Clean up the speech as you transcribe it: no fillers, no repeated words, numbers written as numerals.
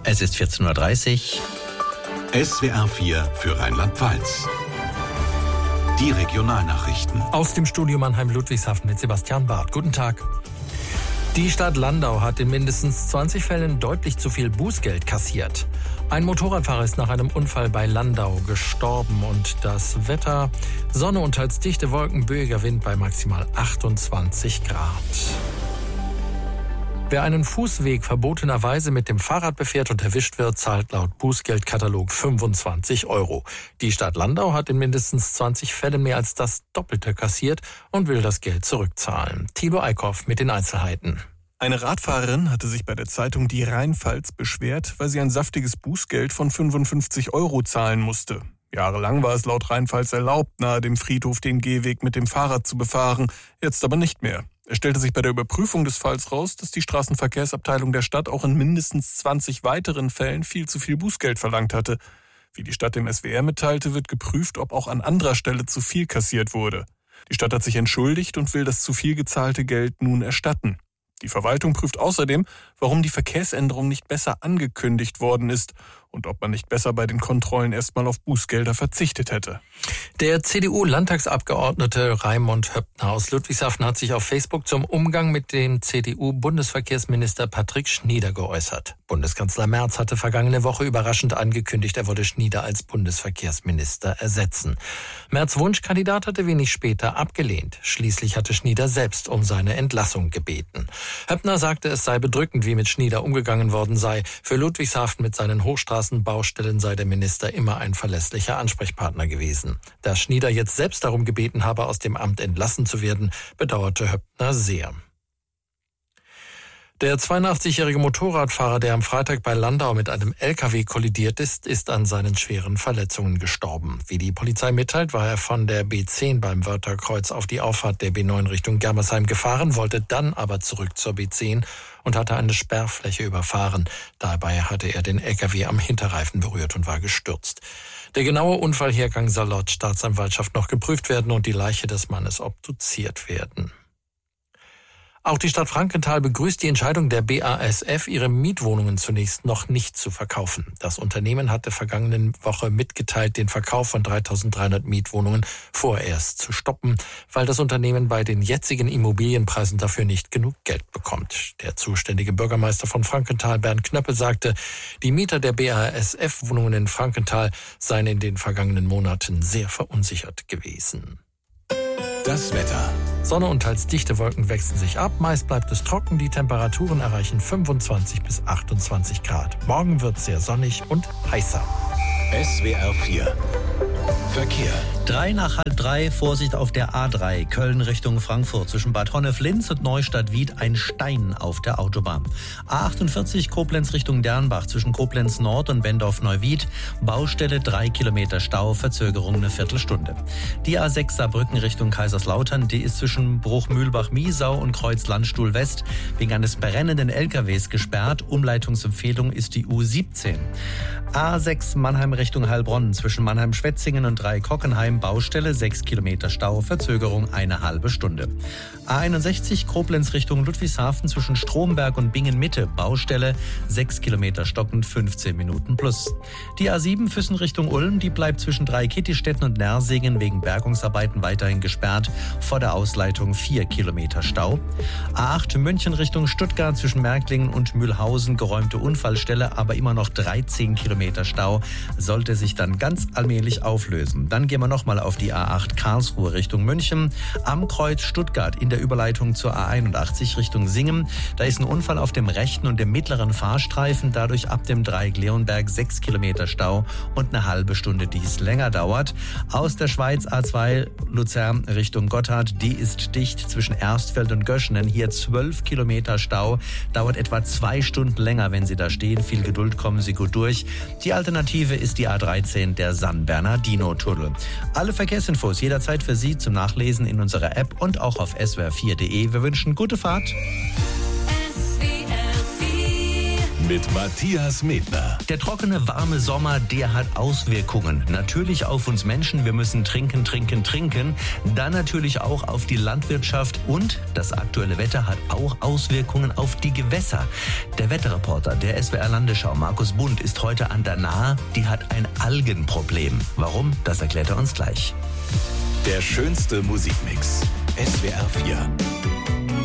Es ist 14.30 Uhr. SWR 4 für Rheinland-Pfalz. Die Regionalnachrichten. Aus dem Studio Mannheim-Ludwigshafen mit Sebastian Barth. Guten Tag. Die Stadt Landau hat in mindestens 20 Fällen deutlich zu viel Bußgeld kassiert. Ein Motorradfahrer ist nach einem Unfall bei Landau gestorben und das Wetter: Sonne und teils dichte Wolken, böiger Wind bei maximal 28 Grad. Wer einen Fußweg verbotenerweise mit dem Fahrrad befährt und erwischt wird, zahlt laut Bußgeldkatalog 25 €. Die Stadt Landau hat in mindestens 20 Fällen mehr als das Doppelte kassiert und will das Geld zurückzahlen. Thilo Eickhoff mit den Einzelheiten. Eine Radfahrerin hatte sich bei der Zeitung Die Rheinpfalz beschwert, weil sie ein saftiges Bußgeld von 55 € zahlen musste. Jahrelang war es laut Rheinpfalz erlaubt, nahe dem Friedhof den Gehweg mit dem Fahrrad zu befahren, jetzt aber nicht mehr. Es stellte sich bei der Überprüfung des Falls raus, dass die Straßenverkehrsabteilung der Stadt auch in mindestens 20 weiteren Fällen viel zu viel Bußgeld verlangt hatte. Wie die Stadt dem SWR mitteilte, wird geprüft, ob auch an anderer Stelle zu viel kassiert wurde. Die Stadt hat sich entschuldigt und will das zu viel gezahlte Geld nun erstatten. Die Verwaltung prüft außerdem, warum die Verkehrsänderung nicht besser angekündigt worden ist und ob man nicht besser bei den Kontrollen erstmal auf Bußgelder verzichtet hätte. Der CDU-Landtagsabgeordnete Raimund Höppner aus Ludwigshafen hat sich auf Facebook zum Umgang mit dem CDU-Bundesverkehrsminister Patrick Schnieder geäußert. Bundeskanzler Merz hatte vergangene Woche überraschend angekündigt, er wolle Schnieder als Bundesverkehrsminister ersetzen. Merz' Wunschkandidat hatte wenig später abgelehnt. Schließlich hatte Schnieder selbst um seine Entlassung gebeten. Höppner sagte, es sei bedrückend, wie mit Schnieder umgegangen worden sei. Für Ludwigshafen mit seinen Hochstraßenbaustellen sei der Minister immer ein verlässlicher Ansprechpartner gewesen. Da Schnieder jetzt selbst darum gebeten habe, aus dem Amt entlassen zu werden, bedauerte Höppner sehr. Der 82-jährige Motorradfahrer, der am Freitag bei Landau mit einem LKW kollidiert ist an seinen schweren Verletzungen gestorben. Wie die Polizei mitteilt, war er von der B10 beim Wörtherkreuz auf die Auffahrt der B9 Richtung Germersheim gefahren, wollte dann aber zurück zur B10 und hatte eine Sperrfläche überfahren. Dabei hatte er den LKW am Hinterreifen berührt und war gestürzt. Der genaue Unfallhergang soll laut Staatsanwaltschaft noch geprüft werden und die Leiche des Mannes obduziert werden. Auch die Stadt Frankenthal begrüßt die Entscheidung der BASF, ihre Mietwohnungen zunächst noch nicht zu verkaufen. Das Unternehmen hatte vergangene Woche mitgeteilt, den Verkauf von 3.300 Mietwohnungen vorerst zu stoppen, weil das Unternehmen bei den jetzigen Immobilienpreisen dafür nicht genug Geld bekommt. Der zuständige Bürgermeister von Frankenthal, Bernd Knöppel, sagte, die Mieter der BASF-Wohnungen in Frankenthal seien in den vergangenen Monaten sehr verunsichert gewesen. Das Wetter. Sonne und teils dichte Wolken wechseln sich ab. Meist bleibt es trocken. Die Temperaturen erreichen 25 bis 28 Grad. Morgen wird es sehr sonnig und heißer. SWR 4 Verkehr. 2:03, Vorsicht auf der A3, Köln Richtung Frankfurt. Zwischen Bad Honnef-Linz und Neustadt-Wied ein Stein auf der Autobahn. A48 Koblenz Richtung Dernbach, zwischen Koblenz Nord und Bendorf-Neuwied. Baustelle 3 Kilometer Stau, Verzögerung eine Viertelstunde. Die A6 Saarbrücken Richtung Kaiserslautern, die ist zwischen Bruch-Mühlbach-Miesau und Kreuz-Landstuhl West wegen eines brennenden LKWs gesperrt. Umleitungsempfehlung ist die U17. A6 Mannheim Richtung Heilbronn, zwischen Mannheim-Schwetzingen und Dreieck-Hockenheim, Baustelle 6 Kilometer Stau, Verzögerung eine halbe Stunde. A61 Koblenz Richtung Ludwigshafen, zwischen Stromberg und Bingen-Mitte, Baustelle 6 Kilometer stockend, 15 Minuten plus. Die A7 Füssen Richtung Ulm, die bleibt zwischen Dreieck-Kittistetten und Nersingen wegen Bergungsarbeiten weiterhin gesperrt, vor der Ausleitung 4 Kilometer Stau. A8 München Richtung Stuttgart, zwischen Märklingen und Mühlhausen, geräumte Unfallstelle, aber immer noch 13 Kilometer Stau, sollte sich dann ganz allmählich auflösen. Dann gehen wir nochmal auf die A8 Karlsruhe Richtung München. Am Kreuz Stuttgart in der Überleitung zur A81 Richtung Singen. Da ist ein Unfall auf dem rechten und dem mittleren Fahrstreifen. Dadurch ab dem Dreieck Leonberg 6 Kilometer Stau und eine halbe Stunde, die es länger dauert. Aus der Schweiz A2 Luzern Richtung Gotthard. Die ist dicht zwischen Erstfeld und Göschenen. Hier 12 Kilometer Stau. Dauert etwa 2 Stunden länger, wenn Sie da stehen. Viel Geduld, kommen Sie gut durch. Die Alternative ist die A13, der San Bernardino-Tunnel. Alle Verkehrsinfos jederzeit für Sie zum Nachlesen in unserer App und auch auf swr4.de. Wir wünschen gute Fahrt. Mit Matthias Medner. Der trockene, warme Sommer, der hat Auswirkungen. Natürlich auf uns Menschen. Wir müssen trinken, trinken, trinken. Dann natürlich auch auf die Landwirtschaft. Und das aktuelle Wetter hat auch Auswirkungen auf die Gewässer. Der Wetterreporter der SWR Landesschau, Markus Bund, ist heute an der Nahe. Die hat ein Algenproblem. Warum? Das erklärt er uns gleich. Der schönste Musikmix. SWR 4.